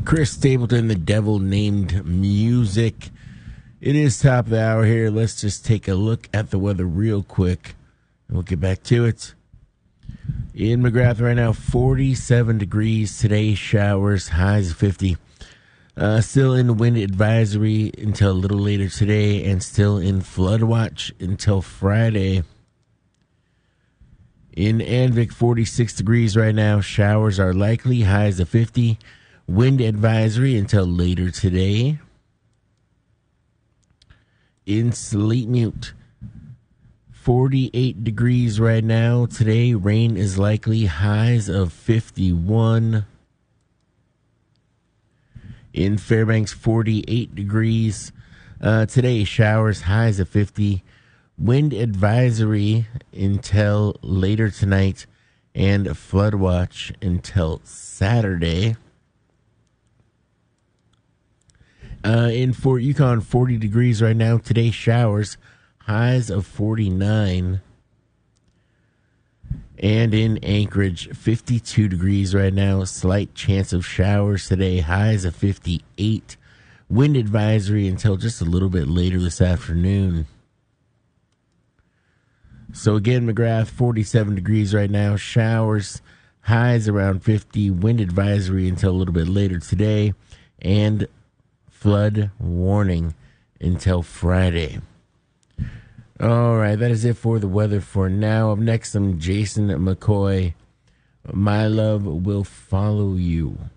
Chris Stapleton, The Devil Named Music. It is top of the hour here. Let's just take a look at the weather real quick, and we'll get back to it. In McGrath right now, 47 degrees today, showers, highs 50. Still in wind advisory until a little later today, and still in flood watch until Friday. In Anvik, 46 degrees right now, showers are likely, highs of 50. Wind advisory until later today. In Sleetmute, 48 degrees right now. Today, rain is likely, highs of 51. In Fairbanks, 48 degrees. Today, showers, highs of 50. Wind advisory until later tonight, and flood watch until Saturday. In Fort Yukon, 40 degrees right now. Today, showers, highs of 49. And in Anchorage, 52 degrees right now. Slight chance of showers today, highs of 58. Wind advisory until just a little bit later this afternoon. So again, McGrath, 47 degrees right now. Showers, highs around 50. Wind advisory until a little bit later today. And flood warning until Friday. All right, that is it for the weather for now. Up next, I'm Jason McCoy. My love will follow you.